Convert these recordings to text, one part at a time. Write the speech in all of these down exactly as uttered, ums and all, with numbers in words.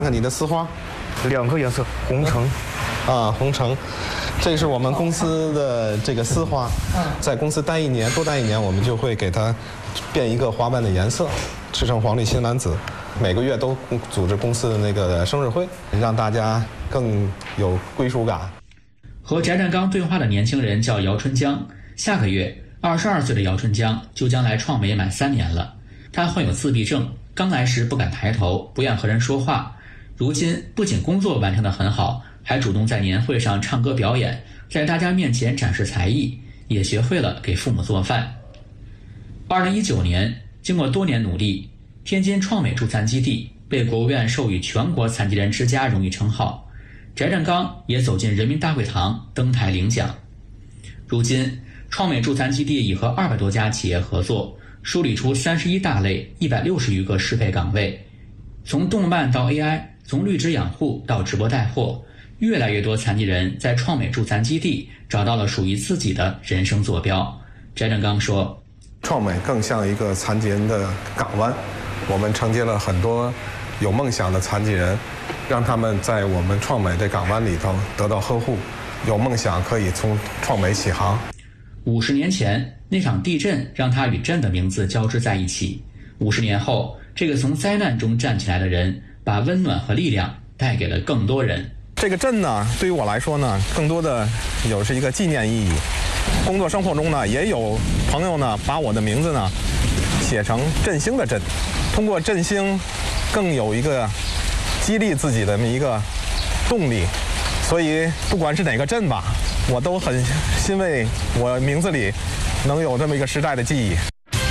看你的丝花， 两个颜色，红橙。 啊，红橙，这是我们公司的这个丝花，在公司待一年，多待一年，我们就会给它变一个花瓣的颜色，赤橙黄绿青蓝紫。每个月都组织公司的那个生日会，让大家更有归属感。 和翟占刚对话的年轻人叫姚春江，下个月二十二岁的姚春江就将来创美满三年了。他患有自闭症，刚来时不敢抬头，不愿和人说话。如今不仅工作完成得很好，还主动在年会上唱歌表演，在大家面前展示才艺，也学会了给父母做饭。二零一九年，经过多年努力，天津创美助残基地被国务院授予全国残疾人之家荣誉称号，翟占刚也走进人民大会堂登台领奖。如今，创美助残基地已和二百多家企业合作，梳理出三十一大类一百六十余个适配岗位，从动漫到 A I， 从绿植养护到直播带货，越来越多残疾人在创美助残基地找到了属于自己的人生坐标。翟占刚说， 创美更像一个残疾人的港湾，我们承接了很多有梦想的残疾人，让他们在我们创美的港湾里头得到呵护，有梦想可以从创美起航。 五十年前，那场地震让他与震的名字交织在一起。五十年后，这个从灾难中站起来的人，把温暖和力量带给了更多人。 这个震呢，对于我来说呢，更多的有是一个纪念意义。工作生活中呢，也有朋友呢把我的名字呢写成振兴的振，通过振兴，更有一个激励自己的这么一个动力。所以不管是哪个镇吧，我都很欣慰，我名字里能有这么一个时代的记忆。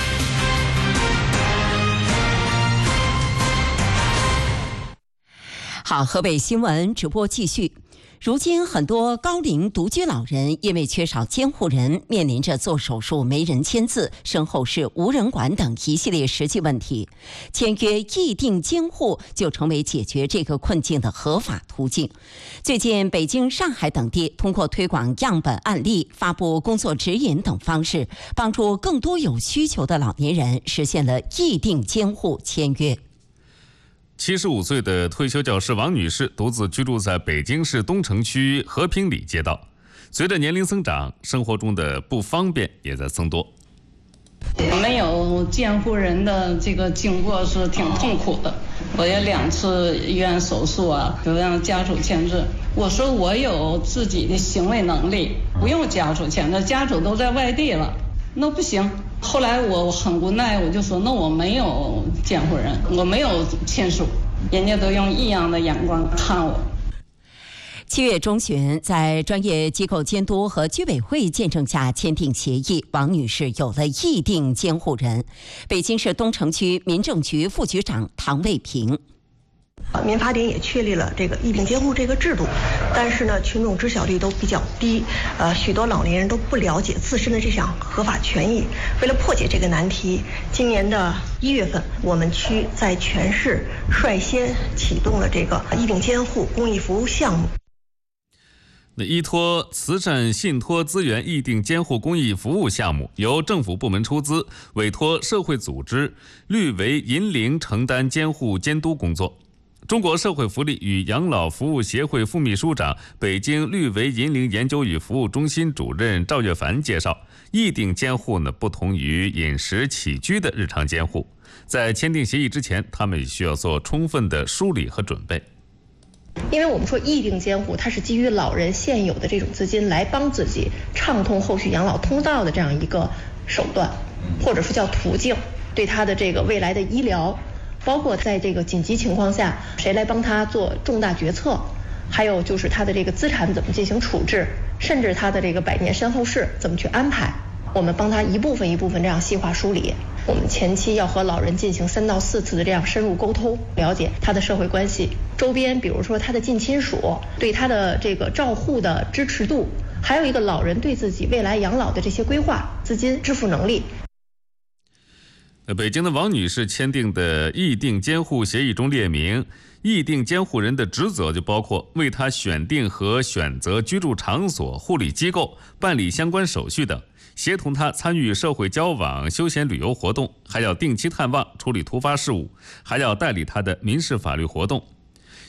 好，河北新闻直播继续。如今，很多高龄独居老人因为缺少监护人，面临着做手术没人签字、身后事无人管等一系列实际问题。签约议定监护就成为解决这个困境的合法途径。最近，北京、上海等地通过推广样本案例、发布工作指引等方式，帮助更多有需求的老年人实现了议定监护签约。 七十五岁的退休教师王女士独自居住在北京市东城区和平里街道。随着年龄增长，生活中的不方便也在增多。 没有监护人的这个经过是挺痛苦的。我也两次医院手术啊，都让家属签字。我说我有自己的行为能力，不用家属签字，家属都在外地了，那不行。后来我很无奈，我就说那我没有监护人，我没有亲属，人家都用异样的眼光看我。 七月中旬，在专业机构监督和居委会见证下签订协议，王女士有了议定监护人。北京市东城区民政局副局长唐卫平。 民法典也确立了这个议定监护这个制度，但是呢，群众知晓率都比较低，呃，许多老年人都不了解自身的这项合法权益。为了破解这个难题，今年的一月份，我们区在全市率先启动了这个议定监护公益服务项目。 那依托慈善信托资源议定监护公益服务项目，由政府部门出资，委托社会组织绿为银龄承担监护监督工作。中国社会福利与养老服务协会副秘书长、北京绿为银龄研究与服务中心主任赵月凡介绍，议定监护呢不同于饮食起居的日常监护，在签订协议之前，他们需要做充分的梳理和准备。 因为我们说议定监护，它是基于老人现有的这种资金来帮自己畅通后续养老通道的这样一个手段，或者说叫途径，对他的这个未来的医疗，包括在这个紧急情况下谁来帮他做重大决策，还有就是他的这个资产怎么进行处置，甚至他的这个百年身后事怎么去安排，我们帮他一部分一部分这样细化梳理。我们前期要和老人进行三到四次的这样深入沟通，了解他的社会关系，周边比如说他的近亲属对他的这个照护的支持度，还有一个老人对自己未来养老的这些规划、资金支付能力。 北京的王女士签订的议定监护协议中列明，议定监护人的职责就包括为他选定和选择居住场所、护理机构、办理相关手续等，协同他参与社会交往、休闲旅游活动，还要定期探望、处理突发事务，还要代理他的民事法律活动。